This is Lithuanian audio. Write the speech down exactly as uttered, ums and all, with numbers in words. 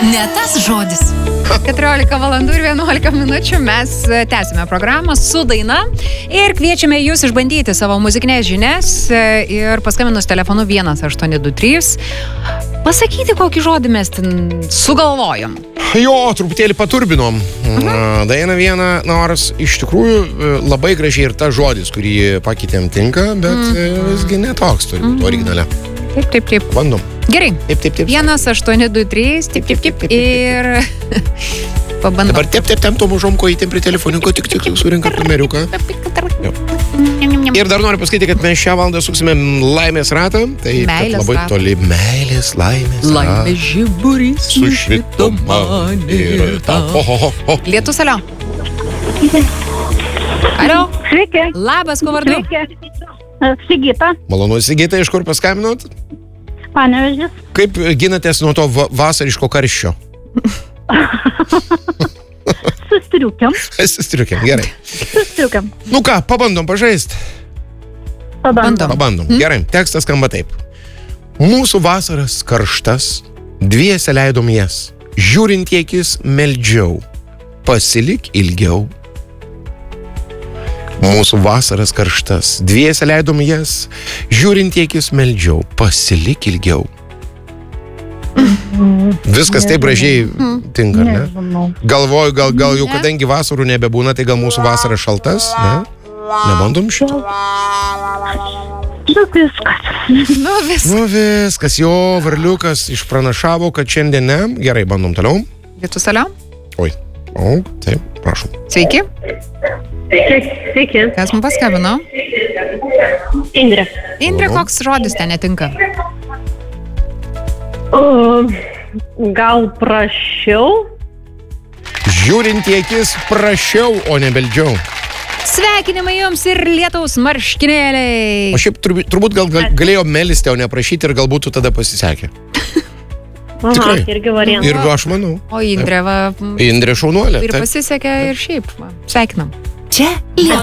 Ne tas žodis. keturiolika valandų ir vienuolika minučių mes tęsime programą su daina ir kviečiame jūs išbandyti savo muzikinės žinias ir paskambinus telefonu vienas aštuoni du trys pasakyti, kokį žodį mes ten sugalvojom. Jo, truputėlį paturbinom. Uh-huh. Dainą vieną, nors iš tikrųjų labai gražiai ir tas žodis, kurį pakeitėm tinka, bet mm. visgi netoks turi būti mm. originale. Taip, taip, taip. Bandom. Gerai. Taip, taip, taip. vienas aštuoni du trys, taip, taip, taip. Ir pabandom. Dabar taip, taip, taip, to mažom kojitėm prie telefoniuko, tik, tik, tik surinkat numeriuką. Ir dar noriu pasakyti, kad mes šią valandą suksime laimės ratą. Tai meilės labai ratą. Toli meilės, laimės. Laimės žiburys sušvito man ir ta. Ho, ho, ho, ho. Lietus, alio. Alio. Sveiki. Labas, kuo vardu? Sveiki. Sigita. Malonu, Sigita, iš kur paskambinot? Panevėžys. Kaip ginatės nuo to va- vasariško karščio? Sustriukiam. Sustriukiam, gerai. Sustriukiam. Nu ką, pabandom pažaist. Pabandom. Pabandom. Mm. Gerai, tekstas skamba taip. Mūsų vasaras karštas, dviese leidom jas. Žiūrint į akis meldžiau. Pasilik ilgiau. Mūsų vasaras karštas, dviese leidom jas. Žiūrint į akis meldžiau. Pasilik ilgiau. Viskas taip gražiai tinka, ne? Nežinau. Galvoju, gal, gal jau kadangi vasarų nebebūna, tai gal mūsų vasara šaltas, ne? Nebandom šito? Nu viskas. Nu, vis. Nu viskas, jo varliukas išpranašavo, kad šiandien ne. Gerai, bandom toliau. Lietus, alio. Oi, o, taip, prašom. Sveiki. Sveiki. Kas mums paskambino? Indrė. Indrė, koks žodis ten netinka? Uh, gal prašiau? Žiūrint į akis prašiau, o ne beldžiau. Sveikinimai jums ir lietaus marškinėliai. O šiaip turbūt, turbūt gal, gal galėjo melisti, o ne prašyti ir galbūt tada pasisekė. Aha, Tikrai. irgi variantas. Ir aš manau. O Indrė, va, Indrė šaunuolė. ir taip. pasisekė ir šiaip. Va. Sveikinam. Čia Lietus.